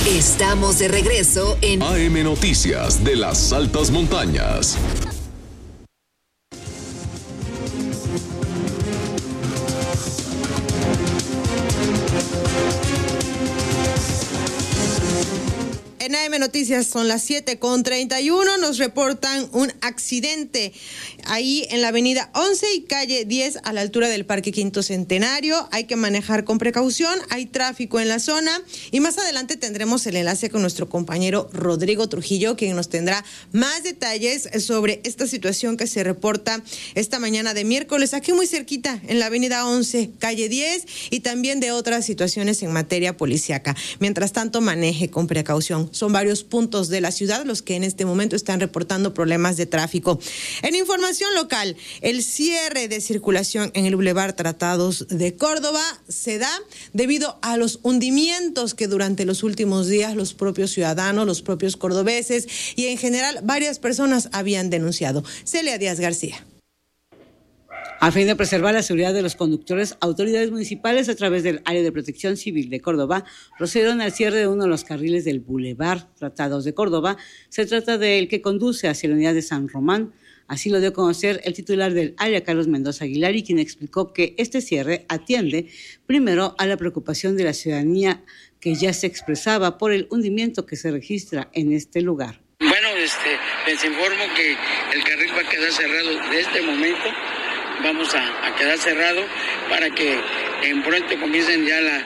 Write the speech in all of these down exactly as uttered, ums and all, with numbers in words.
Estamos de regreso en A M Noticias de las Altas Montañas. En A M Noticias son las siete con treinta y uno, nos reportan un accidente ahí en la avenida once y calle diez a la altura del Parque Quinto Centenario. Hay que manejar con precaución, hay tráfico en la zona y más adelante tendremos el enlace con nuestro compañero Rodrigo Trujillo, quien nos tendrá más detalles sobre esta situación que se reporta esta mañana de miércoles aquí muy cerquita en la avenida once, calle diez y también de otras situaciones en materia policíaca. Mientras tanto, maneje con precaución. Son varios puntos de la ciudad los que en este momento están reportando problemas de tráfico. En información local, el cierre de circulación en el Boulevard Tratados de Córdoba se da debido a los hundimientos que durante los últimos días los propios ciudadanos, los propios cordobeses y en general varias personas habían denunciado. Celia Díaz García. A fin de preservar la seguridad de los conductores, autoridades municipales a través del Área de Protección Civil de Córdoba procedieron al cierre de uno de los carriles del Boulevard Tratados de Córdoba. Se trata del que conduce hacia la unidad de San Román. Así lo dio a conocer el titular del área, Carlos Mendoza Aguilar, y quien explicó que este cierre atiende primero a la preocupación de la ciudadanía que ya se expresaba por el hundimiento que se registra en este lugar. Bueno, este, les informo que el carril va a quedar cerrado desde este momento. Vamos a, a quedar cerrado para que en pronto comiencen ya la,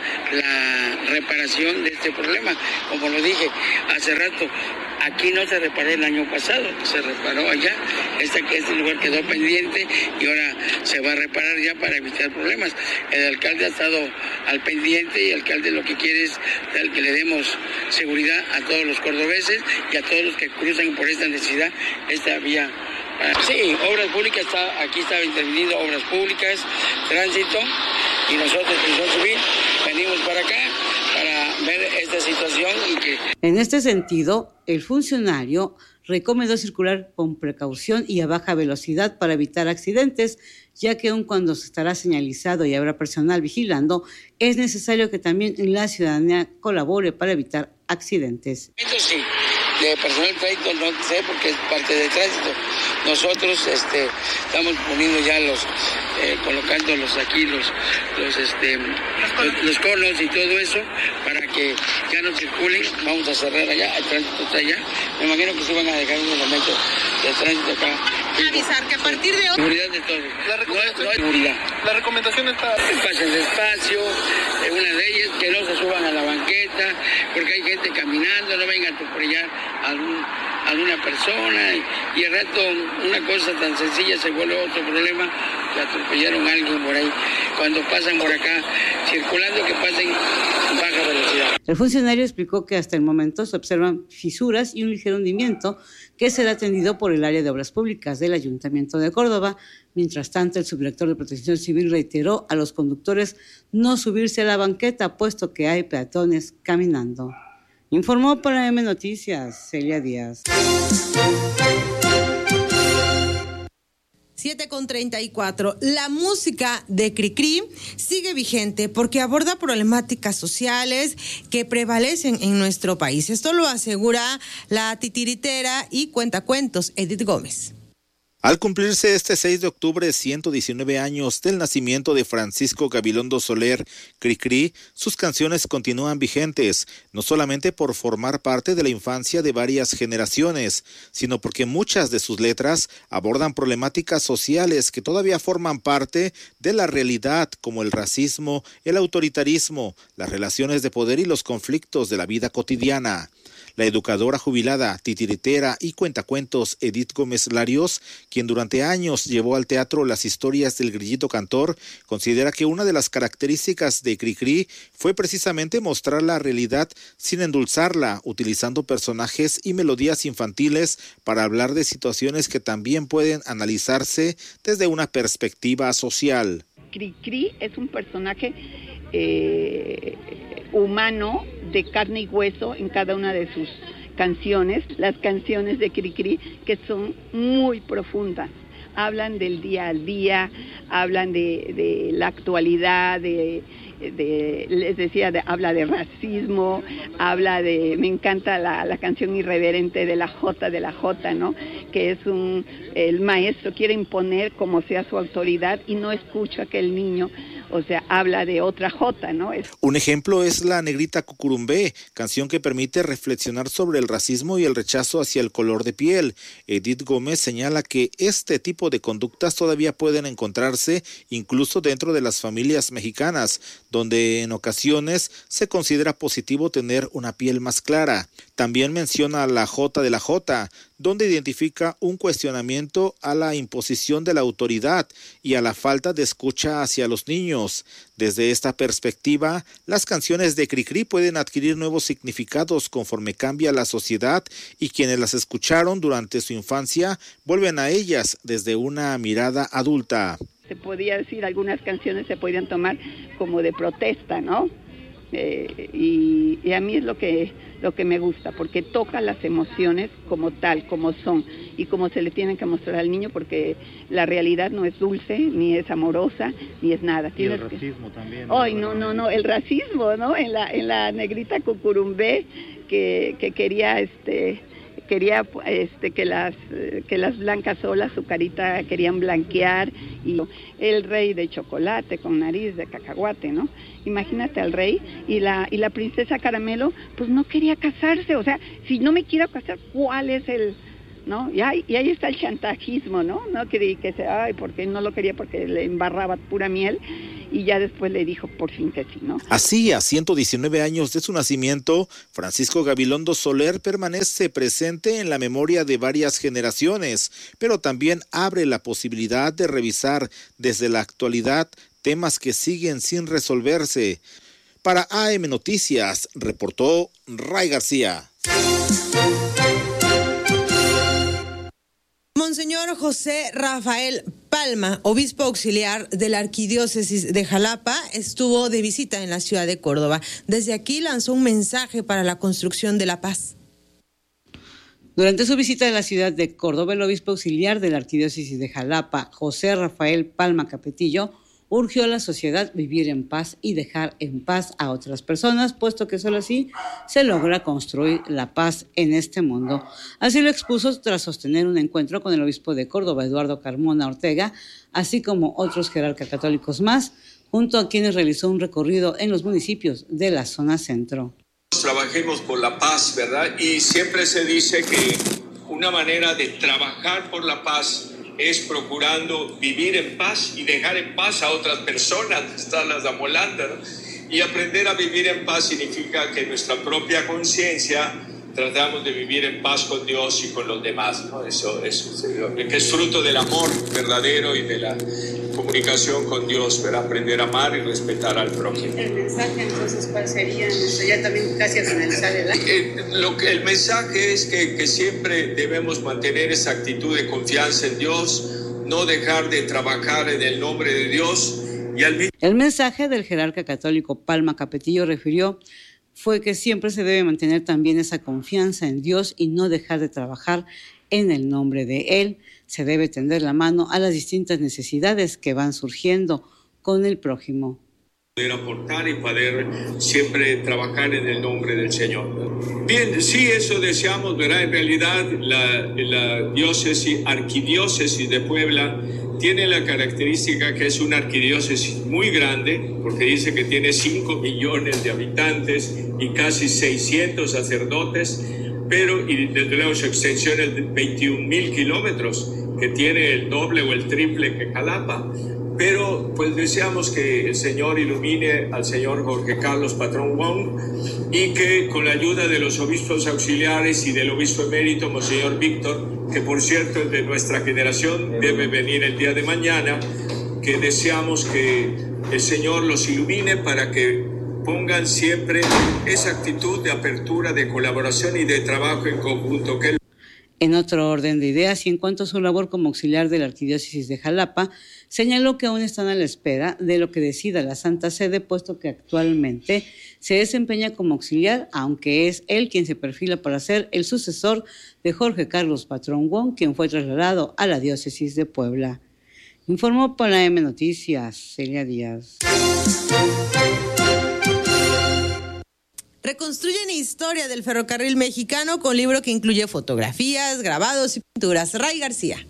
la reparación de este problema. Como lo dije hace rato, aquí no se reparó el año pasado, se reparó allá. Este, este lugar quedó pendiente y ahora se va a reparar ya para evitar problemas. El alcalde ha estado al pendiente y el alcalde lo que quiere es que le demos seguridad a todos los cordobeses y a todos los que cruzan por esta necesidad, esta vía. Sí, obras públicas, está, aquí estaba interviniendo obras públicas, tránsito, y nosotros, Protección Civil, venimos para acá para ver esta situación y que... En este sentido, el funcionario recomendó circular con precaución y a baja velocidad para evitar accidentes, ya que aun cuando se estará señalizado y habrá personal vigilando, es necesario que también la ciudadanía colabore para evitar accidentes. Sí, de personal de tránsito no sé porque es parte del tránsito. Nosotros este, estamos poniendo ya los, eh, colocándolos aquí, los, los, este, los, los conos y todo eso, para que ya no circulen. Vamos a cerrar allá, el tránsito está allá. Me imagino que se van a dejar un elemento de tránsito acá. Avisar que a partir de hoy... Seguridad de todo. La recomendación, no, no hay seguridad. La recomendación está... Pasen despacio, eh, una de ellas, que no se suban a la banqueta, porque hay gente caminando, no vengan a atropellar a algún, a alguna persona, y, y al rato una cosa tan sencilla se vuelve otro problema, que atropellaron a alguien por ahí. Cuando pasan por acá, circulando, que pasen a baja velocidad. El funcionario explicó que hasta el momento se observan fisuras y un ligero hundimiento que será atendido por el área de obras públicas del Ayuntamiento de Córdoba. Mientras tanto, el subdirector de Protección Civil reiteró a los conductores no subirse a la banqueta, puesto que hay peatones caminando. Informó para A M Noticias, Celia Díaz. siete con treinta y cuatro. La música de Cricri sigue vigente porque aborda problemáticas sociales que prevalecen en nuestro país. Esto lo asegura la titiritera y cuentacuentos Edith Gómez. Al cumplirse este seis de octubre ciento diecinueve años del nacimiento de Francisco Gabilondo Soler Cricri, sus canciones continúan vigentes, no solamente por formar parte de la infancia de varias generaciones, sino porque muchas de sus letras abordan problemáticas sociales que todavía forman parte de la realidad, como el racismo, el autoritarismo, las relaciones de poder y los conflictos de la vida cotidiana. La educadora jubilada, titiritera y cuentacuentos Edith Gómez Larios, quien durante años llevó al teatro las historias del grillito cantor, considera que una de las características de Cricri fue precisamente mostrar la realidad sin endulzarla, utilizando personajes y melodías infantiles para hablar de situaciones que también pueden analizarse desde una perspectiva social. Cricri es un personaje eh, humano de carne y hueso en cada una de sus canciones, las canciones de Cricri, que son muy profundas. Hablan del día al día, hablan de, de la actualidad, de de les decía, de, habla de racismo, habla de, me encanta la, la canción irreverente de la Jota, de la Jota, ¿no? Que es un, el maestro quiere imponer como sea su autoridad y no escucha que el niño, o sea, habla de otra Jota, ¿no? Es... Un ejemplo es La Negrita Cucurumbé, canción que permite reflexionar sobre el racismo y el rechazo hacia el color de piel. Edith Gómez señala que este tipo de conductas todavía pueden encontrarse incluso dentro de las familias mexicanas, donde en ocasiones se considera positivo tener una piel más clara. También menciona la Jota de la Jota, donde identifica un cuestionamiento a la imposición de la autoridad y a la falta de escucha hacia los niños. Desde esta perspectiva, las canciones de Cricri pueden adquirir nuevos significados conforme cambia la sociedad y quienes las escucharon durante su infancia vuelven a ellas desde una mirada adulta. Se podía decir, algunas canciones se podían tomar como de protesta, ¿no? Eh, y, y a mí es lo que, lo que me gusta, porque toca las emociones como tal, como son, y como se le tienen que mostrar al niño, porque la realidad no es dulce, ni es amorosa, ni es nada. Y el racismo que... también. Ay, no, no, no, el racismo, ¿no? En la, en la Negrita Cucurumbé, que, que quería, este... quería este que las que las blancas solas su carita querían blanquear, y el rey de chocolate con nariz de cacahuate, ¿no? Imagínate al rey y la y la princesa Caramelo, pues no quería casarse, o sea, si no me quiero casar, ¿cuál es el, no? Y ahí, y ahí está el chantajismo, ¿no? No que, que se, ay, porque no lo quería porque le embarraba pura miel. Y ya después le dijo por fin que sí, ¿no? Así, a ciento diecinueve años de su nacimiento, Francisco Gabilondo Soler permanece presente en la memoria de varias generaciones, pero también abre la posibilidad de revisar desde la actualidad temas que siguen sin resolverse. Para A M Noticias, reportó Ray García. Monseñor José Rafael Palma, obispo auxiliar de la Arquidiócesis de Jalapa, estuvo de visita en la ciudad de Córdoba. Desde aquí lanzó un mensaje para la construcción de la paz. Durante su visita a la ciudad de Córdoba, el obispo auxiliar de la Arquidiócesis de Jalapa, José Rafael Palma Capetillo, urgió a la sociedad vivir en paz y dejar en paz a otras personas, puesto que solo así se logra construir la paz en este mundo. Así lo expuso tras sostener un encuentro con el obispo de Córdoba, Eduardo Carmona Ortega, así como otros jerarcas católicos más, junto a quienes realizó un recorrido en los municipios de la zona centro. Trabajemos por la paz, ¿verdad? Y siempre se dice que una manera de trabajar por la paz es procurando vivir en paz y dejar en paz a otras personas, estarlas amolando, ¿no? Y aprender a vivir en paz significa que nuestra propia conciencia tratamos de vivir en paz con Dios y con los demás, ¿no? Eso, eso, que es fruto del amor verdadero y de la comunicación con Dios, para aprender a amar y respetar al prójimo. El mensaje entonces, ¿cuál sería? Ya también casi al finalizar el año. Eh, lo que, el mensaje es que, que siempre debemos mantener esa actitud de confianza en Dios, no dejar de trabajar en el nombre de Dios. Y al mismo... El mensaje del jerarca católico Palma Capetillo refirió fue que siempre se debe mantener también esa confianza en Dios y no dejar de trabajar en el nombre de Él. Se debe tender la mano a las distintas necesidades que van surgiendo con el prójimo. Poder aportar y poder siempre trabajar en el nombre del Señor. Bien, sí, eso deseamos, ¿verdad? En realidad, la, la diócesis, arquidiócesis de Puebla, tiene la característica que es una arquidiócesis muy grande, porque dice que tiene cinco millones de habitantes y casi seiscientos sacerdotes, pero y desde luego su extensión es de veintiún mil kilómetros, que tiene el doble o el triple que Jalapa. Pero pues deseamos que el Señor ilumine al señor Jorge Carlos Patrón Wong y que con la ayuda de los obispos auxiliares y del obispo emérito, Monseñor Víctor, que por cierto es de nuestra generación, debe venir el día de mañana, que deseamos que el Señor los ilumine para que pongan siempre esa actitud de apertura, de colaboración y de trabajo en conjunto. Que En otro orden de ideas y en cuanto a su labor como auxiliar de la Arquidiócesis de Jalapa, señaló que aún están a la espera de lo que decida la Santa Sede, puesto que actualmente se desempeña como auxiliar, aunque es él quien se perfila para ser el sucesor de Jorge Carlos Patrón Wong, quien fue trasladado a la Diócesis de Puebla. Informó para M Noticias, Celia Díaz. reconstruyen historia del ferrocarril mexicano con libro que incluye fotografías, grabados y pinturas. Ray García.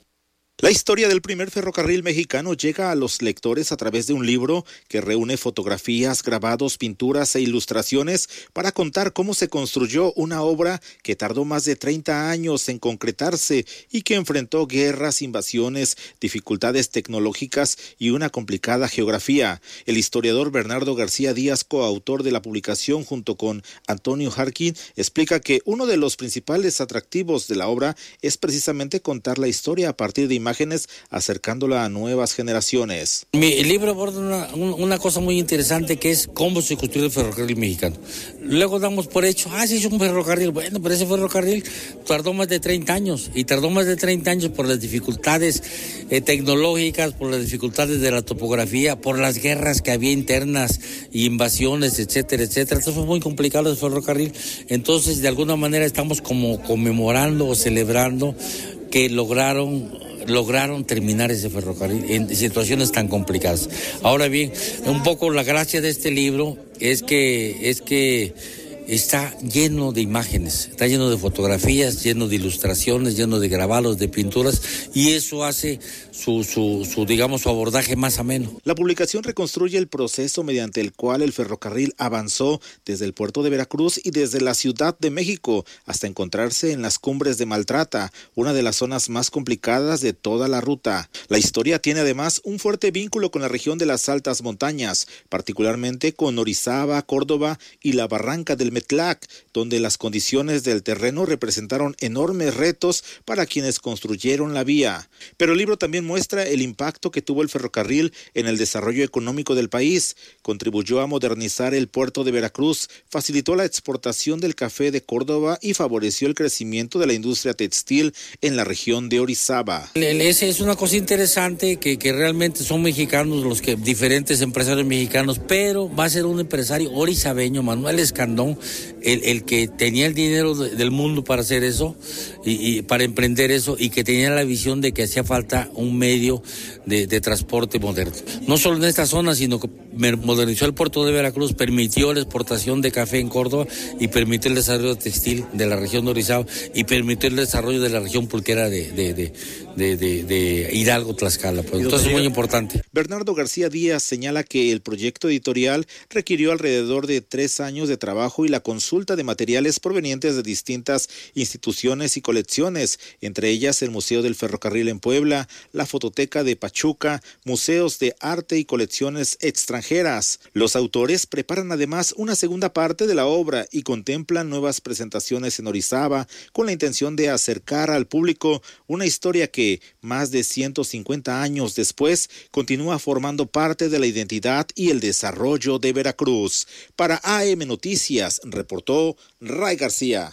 La historia del primer ferrocarril mexicano llega a los lectores a través de un libro que reúne fotografías, grabados, pinturas e ilustraciones para contar cómo se construyó una obra que tardó más de treinta años en concretarse y que enfrentó guerras, invasiones, dificultades tecnológicas y una complicada geografía. El historiador Bernardo García Díaz, coautor de la publicación junto con Antonio Harkin, explica que uno de los principales atractivos de la obra es precisamente contar la historia a partir de imágenes, acercándola a nuevas generaciones. Mi libro aborda una, una cosa muy interesante, que es cómo se construyó el ferrocarril mexicano. Luego damos por hecho, ah, sí, es un ferrocarril. Bueno, pero ese ferrocarril tardó más de treinta años, y tardó más de treinta años por las dificultades eh, tecnológicas, por las dificultades de la topografía, por las guerras que había internas, invasiones, etcétera, etcétera. Entonces fue muy complicado el ferrocarril. Entonces, de alguna manera estamos como conmemorando o celebrando que lograron lograron terminar ese ferrocarril en situaciones tan complicadas. Ahora bien, un poco la gracia de este libro es que es que está lleno de imágenes, está lleno de fotografías, lleno de ilustraciones, lleno de grabados, de pinturas, y eso hace su, su, su, digamos, su abordaje más ameno. La publicación reconstruye el proceso mediante el cual el ferrocarril avanzó desde el puerto de Veracruz y desde la Ciudad de México hasta encontrarse en las cumbres de Maltrata, una de las zonas más complicadas de toda la ruta. La historia tiene además un fuerte vínculo con la región de las altas montañas, particularmente con Orizaba, Córdoba y la Barranca del Metlac, donde las condiciones del terreno representaron enormes retos para quienes construyeron la vía. Pero el libro también muestra el impacto que tuvo el ferrocarril en el desarrollo económico del país. Contribuyó a modernizar el puerto de Veracruz, facilitó la exportación del café de Córdoba y favoreció el crecimiento de la industria textil en la región de Orizaba. Esa es una cosa interesante, que, que realmente son mexicanos los que, diferentes empresarios mexicanos, pero va a ser un empresario orizabeño, Manuel Escandón, el, el que tenía el dinero de, del mundo para hacer eso y, y para emprender eso, y que tenía la visión de que hacía falta un medio de, de transporte moderno. No solo en esta zona, sino que modernizó el puerto de Veracruz, permitió la exportación de café en Córdoba y permitió el desarrollo textil de la región de Orizaba y permitió el desarrollo de la región pulquera de, de, de, de, de, de Hidalgo, Tlaxcala. Pues, entonces es muy importante. Bernardo García Díaz señala que el proyecto editorial requirió alrededor de tres años de trabajo y la consulta de materiales provenientes de distintas instituciones y colecciones, entre ellas el Museo del Ferrocarril en Puebla, la Fototeca de Pachuca, museos de arte y colecciones extranjeras. Los autores preparan además una segunda parte de la obra y contemplan nuevas presentaciones en Orizaba con la intención de acercar al público una historia que, más de ciento cincuenta años después, continúa formando parte de la identidad y el desarrollo de Veracruz. Para A M Noticias, reportó Ray García.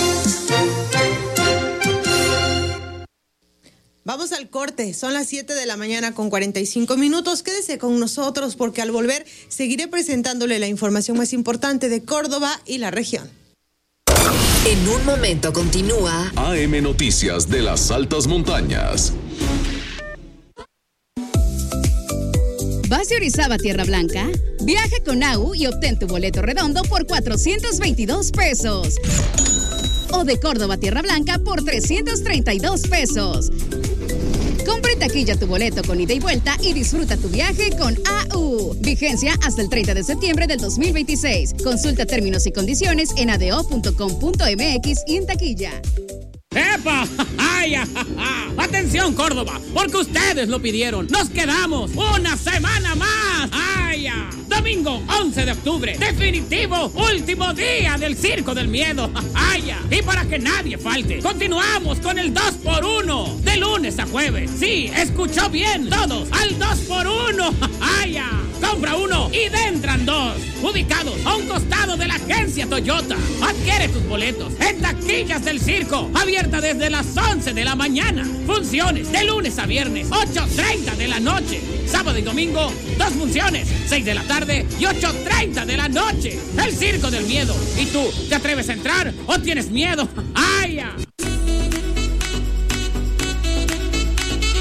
Vamos al corte, son las siete de la mañana con cuarenta y cinco minutos. Quédese con nosotros porque al volver seguiré presentándole la información más importante de Córdoba y la región. En un momento continúa A M Noticias de las Altas Montañas. ¿Vas de Orizaba a Tierra Blanca? Viaja con A U y obtén tu boleto redondo por cuatrocientos veintidós pesos. O de Córdoba a Tierra Blanca por trescientos treinta y dos pesos. Compra y taquilla tu boleto con ida y vuelta y disfruta tu viaje con A U. Vigencia hasta el treinta de septiembre del dos mil veintiséis. Consulta términos y condiciones en a d o punto com punto m x y en taquilla. ¡Epa! ¡Ay, ja! ¡Atención, Córdoba! Porque ustedes lo pidieron. ¡Nos quedamos una semana más! ¡Ay, ya! Domingo once de octubre, definitivo, último día del Circo del Miedo. ¡Ay, ya! Y para que nadie falte, continuamos con el dos por uno, de lunes a jueves. Sí, escuchó bien, todos, al dos por uno. ¡Ay, ya! Compra uno y entran dos. Ubicados a un costado de la agencia Toyota. Adquiere tus boletos en taquillas del circo. Abierta desde las once de la mañana. Funciones de lunes a viernes, ocho treinta de la noche. Sábado y domingo, dos funciones, seis de la tarde y ocho treinta de la noche. El Circo del Miedo. ¿Y tú, te atreves a entrar o tienes miedo? ¡Ay, ya!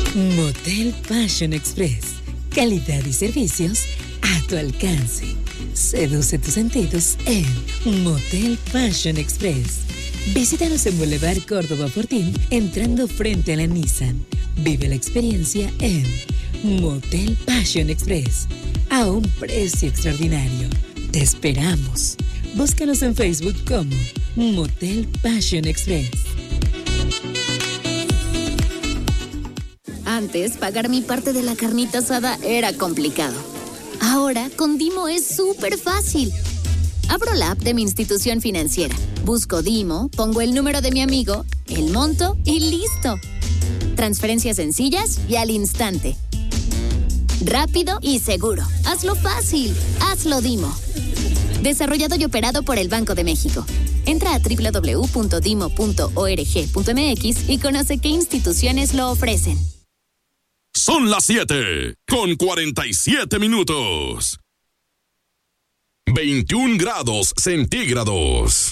Motel Fashion Express. Calidad y servicios a tu alcance. Seduce tus sentidos en Motel Fashion Express. Visítanos en Boulevard Córdoba Fortín, entrando frente a la Nissan. Vive la experiencia en Motel Fashion Express, a un precio extraordinario. Te esperamos. Búscanos en Facebook como Motel Fashion Express. Antes, pagar mi parte de la carnita asada era complicado. Ahora, con Dimo es súper fácil. Abro la app de mi institución financiera, busco Dimo, pongo el número de mi amigo, el monto y listo. Transferencias sencillas y al instante. Rápido y seguro. Hazlo fácil. Hazlo Dimo. Desarrollado y operado por el Banco de México. Entra a doble u doble u doble u punto dimo punto org punto m x y conoce qué instituciones lo ofrecen. Son las siete con cuarenta y siete minutos. veintiún grados centígrados.